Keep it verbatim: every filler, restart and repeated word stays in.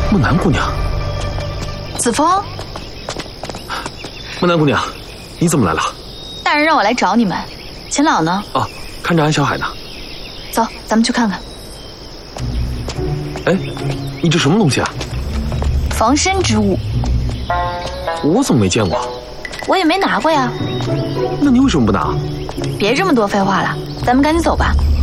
木南姑娘， 子枫， 木南姑娘，你怎么来了？ 大人让我来找你们。秦老呢？ 哦，看着安小海呢。 走，咱们去看看。 哎，你这什么东西啊？ 防身之物。 我怎么没见过？ 我也没拿过呀。 那你为什么不拿？ 别这么多废话了，咱们赶紧走吧。